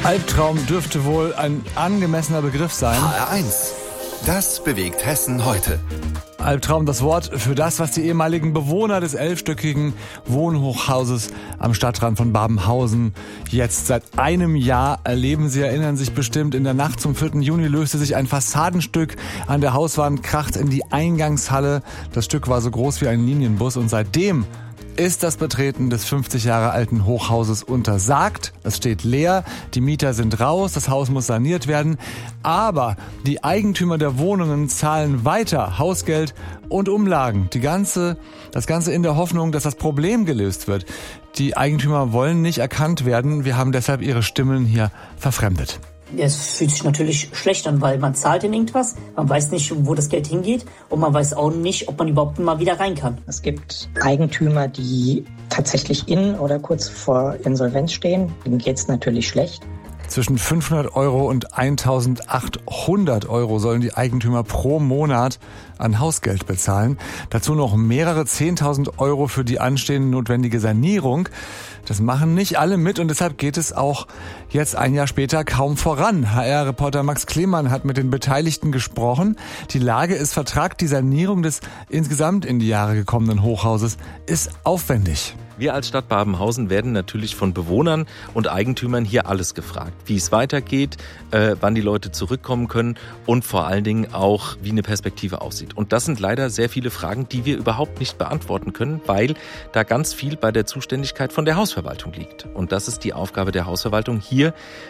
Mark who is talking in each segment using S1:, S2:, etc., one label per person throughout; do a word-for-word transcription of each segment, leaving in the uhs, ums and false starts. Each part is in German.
S1: Albtraum dürfte wohl ein angemessener Begriff sein.
S2: H R eins. Das bewegt Hessen heute.
S1: Albtraum, das Wort für das, was die ehemaligen Bewohner des elfstöckigen Wohnhochhauses am Stadtrand von Babenhausen jetzt seit einem Jahr erleben. Sie erinnern sich bestimmt, in der Nacht zum vierten Juni löste sich ein Fassadenstück an der Hauswand, kracht in die Eingangshalle. Das Stück war so groß wie ein Linienbus und seitdem ist das Betreten des fünfzig Jahre alten Hochhauses untersagt. Es steht leer, die Mieter sind raus, das Haus muss saniert werden. Aber die Eigentümer der Wohnungen zahlen weiter Hausgeld und Umlagen. Die ganze, das Ganze in der Hoffnung, dass das Problem gelöst wird. Die Eigentümer wollen nicht erkannt werden. Wir haben deshalb ihre Stimmen hier verfremdet.
S3: Es fühlt sich natürlich schlecht an, weil man zahlt in irgendwas, man weiß nicht, wo das Geld hingeht und man weiß auch nicht, ob man überhaupt mal wieder rein kann.
S4: Es gibt Eigentümer, die tatsächlich in oder kurz vor Insolvenz stehen. Denen geht es natürlich schlecht.
S1: Zwischen fünfhundert Euro und eintausendachthundert Euro sollen die Eigentümer pro Monat an Hausgeld bezahlen. Dazu noch mehrere zehntausend Euro für die anstehende notwendige Sanierung. Das machen nicht alle mit und deshalb geht es auch jetzt ein Jahr später kaum voran. H R-Reporter Max Klemann hat mit den Beteiligten gesprochen. Die Lage ist vertragt. Die Sanierung des insgesamt in die Jahre gekommenen Hochhauses ist aufwendig.
S5: Wir als Stadt Babenhausen werden natürlich von Bewohnern und Eigentümern hier alles gefragt. Wie es weitergeht, äh, wann die Leute zurückkommen können und vor allen Dingen auch, wie eine Perspektive aussieht. Und das sind leider sehr viele Fragen, die wir überhaupt nicht beantworten können, weil da ganz viel bei der Zuständigkeit von der Hausverwaltung liegt. Und das ist die Aufgabe der Hausverwaltung, hier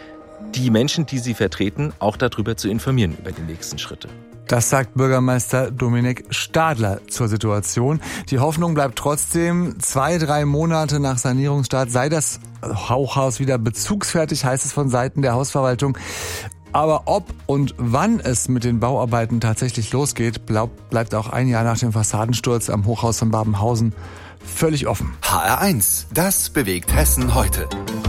S5: die Menschen, die sie vertreten, auch darüber zu informieren, über die nächsten Schritte.
S1: Das sagt Bürgermeister Dominik Stadler zur Situation. Die Hoffnung bleibt trotzdem, zwei, drei Monate nach Sanierungsstart sei das Hochhaus wieder bezugsfertig, heißt es von Seiten der Hausverwaltung. Aber ob und wann es mit den Bauarbeiten tatsächlich losgeht, bleibt auch ein Jahr nach dem Fassadensturz am Hochhaus von Babenhausen völlig offen.
S2: H R eins. Das bewegt Hessen heute.